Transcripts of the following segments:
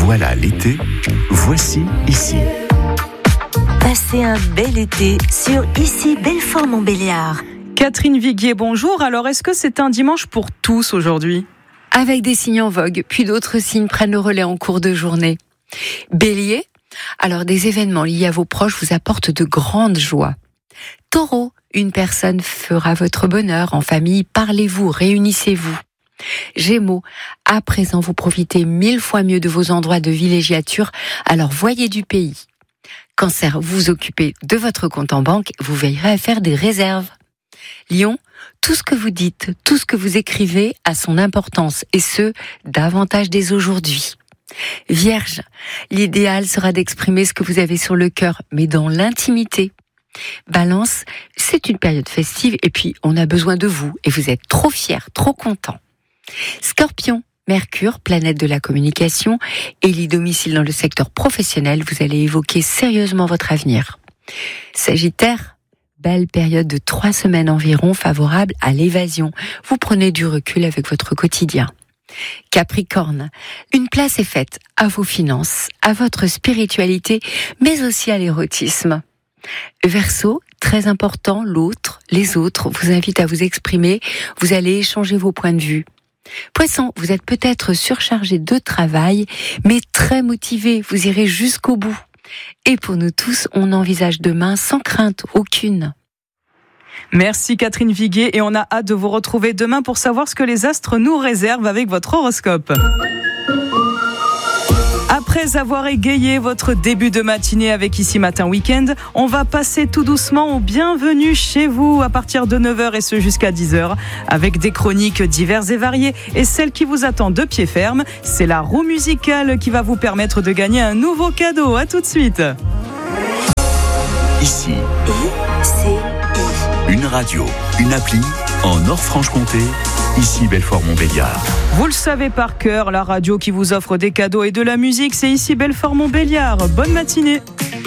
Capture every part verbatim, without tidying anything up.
Voilà l'été, voici ici. Passez un bel été sur Ici Belfort-Montbéliard. Catherine Viguier, bonjour. Alors, est-ce que c'est un dimanche pour tous aujourd'hui ? Avec des signes en vogue, puis d'autres signes prennent le relais en cours de journée. Bélier, alors des événements liés à vos proches vous apportent de grandes joies. Taureau, une personne fera votre bonheur en famille, parlez-vous, réunissez-vous. Gémeaux, à présent vous profitez mille fois mieux de vos endroits de villégiature, alors voyez du pays. Cancer, vous vous occupez de votre compte en banque, vous veillerez à faire des réserves. Lion, tout ce que vous dites, tout ce que vous écrivez a son importance, et ce, davantage dès aujourd'hui. Vierge, l'idéal sera d'exprimer ce que vous avez sur le cœur, mais dans l'intimité. Balance, c'est une période festive, et puis on a besoin de vous, et vous êtes trop fiers, trop contents. Scorpion, Mercure, planète de la communication, élit domicile dans le secteur professionnel, vous allez évoquer sérieusement votre avenir. Sagittaire, belle période de trois semaines environ favorable à l'évasion. Vous prenez du recul avec votre quotidien. Capricorne, une place est faite à vos finances, à votre spiritualité, mais aussi à l'érotisme. Verseau, très important, l'autre, les autres vous invitent à vous exprimer, vous allez échanger vos points de vue. Poisson, vous êtes peut-être surchargé de travail, mais très motivé, vous irez jusqu'au bout. Et pour nous tous, on envisage demain sans crainte aucune. Merci Catherine Viguier et on a hâte de vous retrouver demain pour savoir ce que les astres nous réservent avec votre horoscope. Après avoir égayé votre début de matinée avec Ici Matin Week-end, on va passer tout doucement au bienvenue chez vous à partir de neuf heures et ce jusqu'à dix heures avec des chroniques diverses et variées. Et celle qui vous attend de pied ferme, c'est la roue musicale qui va vous permettre de gagner un nouveau cadeau. À tout de suite. Ici, I-C-I. une radio, une appli en Nord-Franche-Comté. Ici Belfort-Montbéliard. Vous le savez par cœur, la radio qui vous offre des cadeaux et de la musique, c'est Ici Belfort-Montbéliard. Bonne matinée.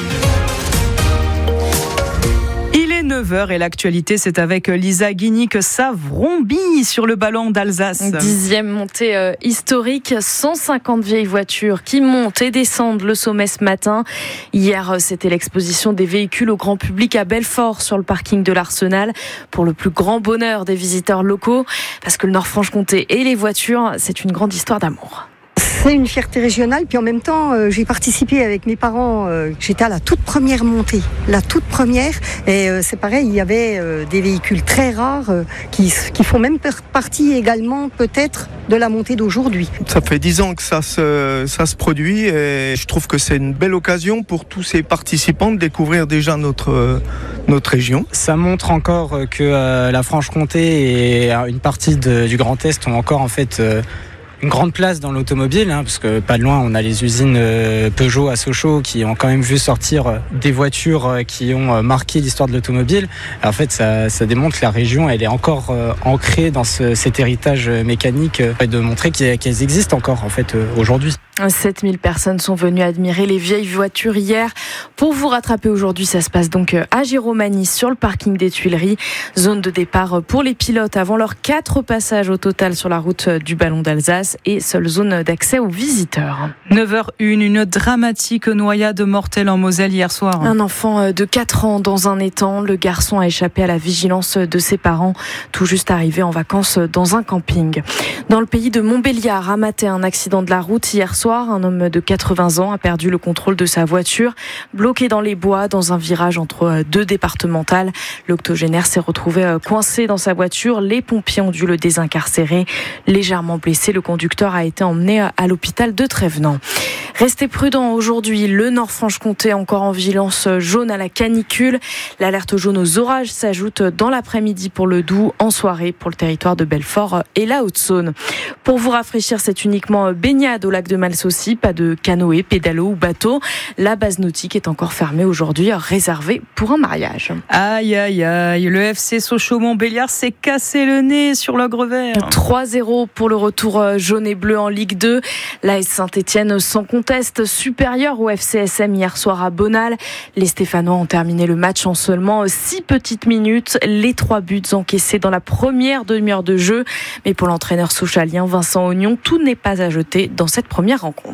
Il est neuf heures et l'actualité, c'est avec Lisa Guigny que ça vrombit sur le ballon d'Alsace. Dixième montée euh, historique, cent cinquante vieilles voitures qui montent et descendent le sommet ce matin. Hier, c'était l'exposition des véhicules au grand public à Belfort sur le parking de l'Arsenal pour le plus grand bonheur des visiteurs locaux parce que le Nord-Franche-Comté et les voitures, c'est une grande histoire d'amour. C'est une fierté régionale, puis en même temps, euh, j'ai participé avec mes parents. Euh, j'étais à la toute première montée, la toute première, et euh, c'est pareil, il y avait euh, des véhicules très rares euh, qui, qui font même partie également peut-être de la montée d'aujourd'hui. Ça fait dix ans que ça se, ça se produit, et je trouve que c'est une belle occasion pour tous ces participants de découvrir déjà notre, euh, notre région. Ça montre encore que euh, la Franche-Comté et une partie de, du Grand Est ont encore en fait euh, une grande place dans l'automobile, hein, parce que pas de loin, on a les usines euh, Peugeot à Sochaux qui ont quand même vu sortir euh, des voitures euh, qui ont euh, marqué l'histoire de l'automobile. Alors, en fait, ça, ça démontre que la région, elle est encore euh, ancrée dans ce, cet héritage mécanique euh, et de montrer qu'elles existent encore en fait euh, aujourd'hui. sept mille personnes sont venues admirer les vieilles voitures hier. Pour vous rattraper aujourd'hui, ça se passe donc à Giromagny sur le parking des Tuileries. Zone de départ pour les pilotes avant leurs quatre passages au total sur la route du Ballon d'Alsace et seule zone d'accès aux visiteurs. neuf heures une, une dramatique noyade mortelle en Moselle hier soir. Un enfant de quatre ans dans un étang. Le garçon a échappé à la vigilance de ses parents, tout juste arrivé en vacances dans un camping. Dans le pays de Montbéliard, a maté un accident de la route hier soir. Un homme de quatre-vingts ans a perdu le contrôle de sa voiture, bloqué dans les bois dans un virage entre deux départementales. L'octogénaire s'est retrouvé coincé dans sa voiture. Les pompiers ont dû le désincarcérer. Légèrement blessé, le conducteur a été emmené à l'hôpital de Trévenans. Restez prudents aujourd'hui. Le Nord-Franche-Comté encore en vigilance jaune à la canicule. L'alerte jaune aux orages s'ajoute dans l'après-midi pour le Doubs, en soirée pour le territoire de Belfort et la Haute-Saône. Pour vous rafraîchir, c'est uniquement baignade au lac de Malsaucy, pas de canoë, pédalo ou bateau. La base nautique est encore fermée aujourd'hui, réservée pour un mariage. Aïe, aïe, aïe. Le F C Sochaux-Montbéliard s'est cassé le nez sur l'Ogre Vert. trois zéro pour le retour jaune et bleu en Ligue deux. L'A S Saint-Étienne sans conteste supérieur au F C S M hier soir à Bonal. Les Stéphanois ont terminé le match en seulement six petites minutes. Les trois buts encaissés dans la première demi-heure de jeu. Mais pour l'entraîneur sochalien Vincent Ognon, tout n'est pas à jeter dans cette première rencontre.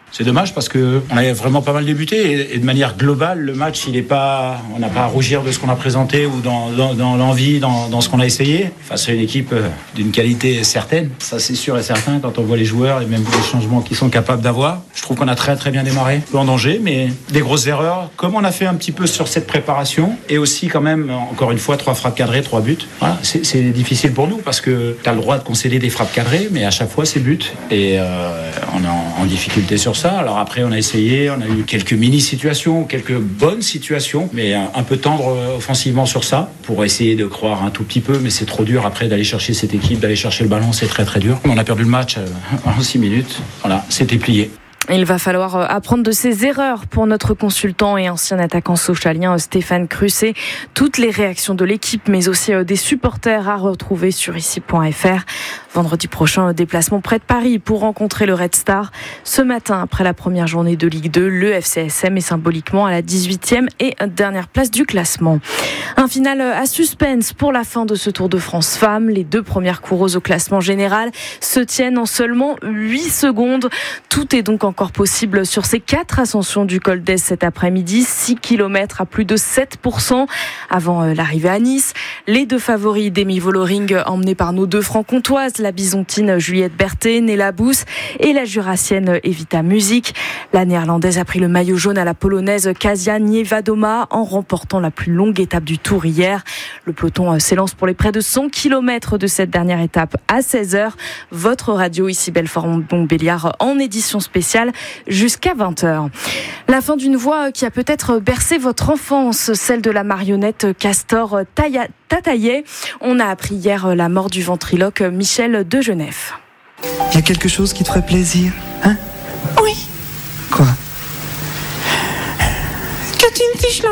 C'est dommage parce que on avait vraiment pas mal débuté et, et de manière globale, le match, il est pas, on n'a pas à rougir de ce qu'on a présenté ou dans, dans, dans l'envie, dans, dans ce qu'on a essayé. Face à une équipe d'une qualité certaine, ça c'est sûr et certain quand on voit les joueurs et même les changements qu'ils sont capables d'avoir. Je trouve qu'on a très très bien démarré, un peu en danger, mais des grosses erreurs, comme on a fait un petit peu sur cette préparation et aussi quand même, encore une fois, trois frappes cadrées, trois buts. Voilà, c'est, c'est difficile pour nous parce que tu as le droit de concéder des frappes cadrées, mais à chaque fois c'est but et euh, on est en, en difficulté sur ça. Alors après, on a essayé, on a eu quelques mini-situations, quelques bonnes situations, mais un, un peu tendre offensivement sur ça, pour essayer de croire un tout petit peu, mais c'est trop dur après d'aller chercher cette équipe, d'aller chercher le ballon, c'est très très dur. On a perdu le match en six minutes, voilà, c'était plié. Il va falloir apprendre de ses erreurs pour notre consultant et ancien attaquant sochalien Stéphane Crusset. Toutes les réactions de l'équipe, mais aussi des supporters à retrouver sur ici point f r. Vendredi prochain, déplacement près de Paris pour rencontrer le Red Star. Ce matin, après la première journée de Ligue deux, le F C S M est symboliquement à la dix-huitième et dernière place du classement. Un final à suspense pour la fin de ce Tour de France Femmes. Les deux premières coureuses au classement général se tiennent en seulement huit secondes. Tout est donc encore possible sur ces quatre ascensions du Col d'Est cet après-midi. six kilomètres à plus de sept pour cent avant l'arrivée à Nice. Les deux favoris d'Emi Voloring emmenés par nos deux franc-comtoises, la bisontine Juliette Berthet, Nella Bous et la jurassienne Evita Music. La néerlandaise a pris le maillot jaune à la polonaise Kasia Niewedoma en remportant la plus longue étape du Tour hier. Le peloton s'élance pour les près de cent kilomètres de cette dernière étape à seize heures. Votre radio ici Belfort-Montbéliard en édition spéciale jusqu'à vingt heures. La fin d'une voix qui a peut-être bercé votre enfance, celle de la marionnette Castor Tataillet. On a appris hier la mort du ventriloque Michel de Genève. Il y a quelque chose qui te ferait plaisir, hein ? Oui. Quoi ? Que tu me fiches là.